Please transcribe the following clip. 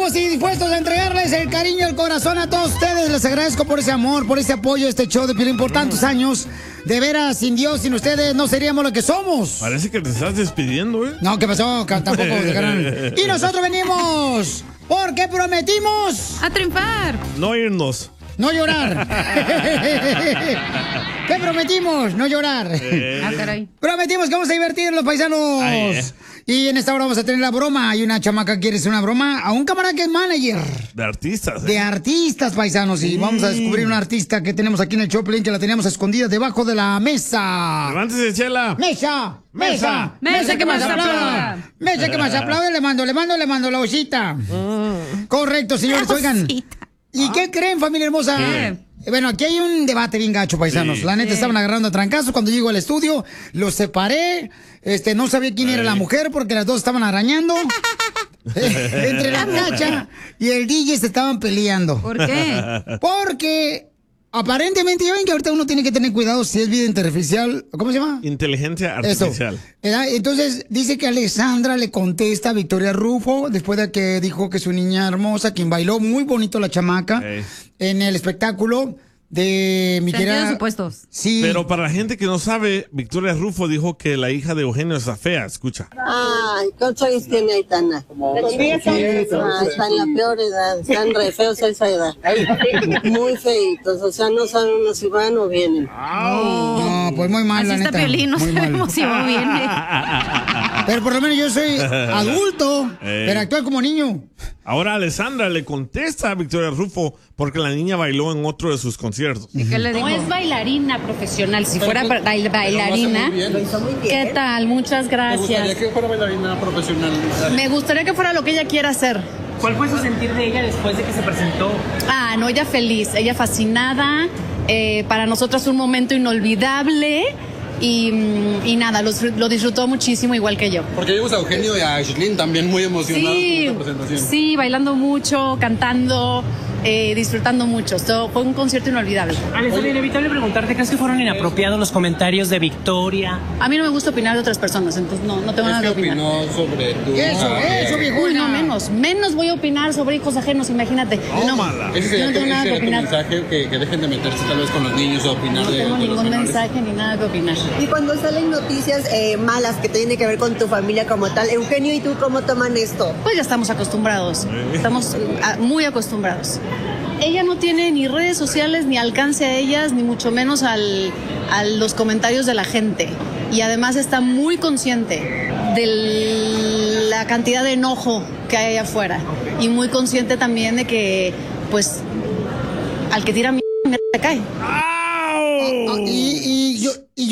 listísimos y dispuestos a entregarles el cariño, el corazón a todos ustedes. Les agradezco por ese amor, por ese apoyo a este show de Piolín por tantos años. De veras, sin Dios, sin ustedes, no seríamos lo que somos. Parece que te estás despidiendo, ¿eh? No, ¿qué pasó? Tampoco. Y nosotros venimos porque prometimos... a triunfar. No irnos. No llorar. ¿Qué prometimos? No llorar. Caray. Prometimos que vamos a divertir los paisanos. Y en esta hora vamos a tener la broma. Hay una chamaca que quiere hacer una broma a un camarada que es manager. De artistas. De artistas, paisanos. Y vamos a descubrir una artista que tenemos aquí en el Choplin, que la teníamos escondida debajo de la mesa. Levántese, Chela. ¡Mesa! Mesa que más aplauda. Mesa que más aplaude. Le mando la hojita. Correcto, señores. Oigan. ¿Y qué creen, familia hermosa? Bueno, aquí hay un debate bien gacho, paisanos. Sí. La neta estaban agarrando a trancazos. Cuando llego al estudio, los separé. No sabía quién era la mujer porque las dos estaban arañando. Entre la Cacha y el DJ se estaban peleando. ¿Por qué? Porque aparentemente, ya ven que ahorita uno tiene que tener cuidado si es vida artificial. ¿Cómo se llama? Inteligencia artificial. Eso. Entonces, dice que Alessandra le contesta a Victoria Rufo después de que dijo que su niña hermosa, quien bailó muy bonito la chamaca en el espectáculo de mi querida... supuestos. Sí. Pero para la gente que no sabe, Victoria Rufo dijo que la hija de Eugenio está fea. Escucha. Ay, ¿cuántos años tiene Aitana? Está en la peor edad, están re feos a esa edad. Muy feitos, o sea, no saben uno si van o vienen. No, pues muy mal, Así la está neta. Piolín, no Muy mal. sabemos si va o viene. Pero por lo menos yo soy adulto, pero actúo como niño. Ahora Alessandra le contesta a Victoria Rufo porque la niña bailó en otro de sus conciertos. ¿Y qué le dijo? No es bailarina profesional. Si fuera bailarina, ¿qué tal? Muchas gracias. ¿Te gustaría que fuera bailarina profesional? Me gustaría que fuera lo que ella quiera hacer. ¿Cuál fue su sentir de ella después de que se presentó? Ah, no, ella feliz, ella fascinada. Para nosotros un momento inolvidable. Y nada, lo disfrutó muchísimo igual que yo. Porque vimos a Eugenio y a Aislinn también muy emocionados con esta presentación. Sí, bailando mucho, cantando, disfrutando mucho. Esto fue un concierto inolvidable. Alessandra, inevitable preguntarte, ¿crees que fueron inapropiados los comentarios de Victoria? A mí no me gusta opinar de otras personas, entonces no tengo nada que opinar. opinó sobre tu... Eso, viejuna. Uy, no, menos voy a opinar sobre hijos ajenos, imagínate. Ese sería no tengo nada que tu opinar. mensaje, que dejen de meterse tal vez con los niños o opinar No de tengo los ningún menores. mensaje ni nada que opinar. Y cuando salen noticias malas que tienen que ver con tu familia como tal, Eugenio y tú, ¿cómo toman esto? Pues ya estamos acostumbrados, estamos muy acostumbrados. Ella no tiene ni redes sociales, ni alcance a ellas, ni mucho menos a los comentarios de la gente. Y además está muy consciente de la cantidad de enojo que hay allá afuera. Y muy consciente también de que, pues, al que tira mierda le cae. ¡Au! Y yo